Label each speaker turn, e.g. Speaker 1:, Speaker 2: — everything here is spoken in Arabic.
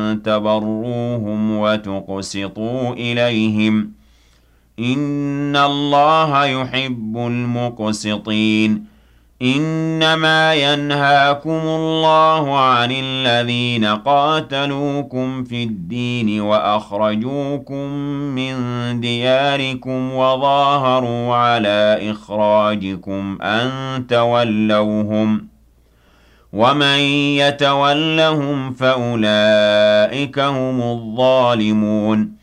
Speaker 1: أن تبروهم وتقسطوا إليهم إن الله يحب المقسطين إنما ينهاكم الله عن الذين قاتلوكم في الدين وأخرجوكم من دياركم وظاهروا على إخراجكم أن تولوهم ومن يتولهم فأولئك هم الظالمون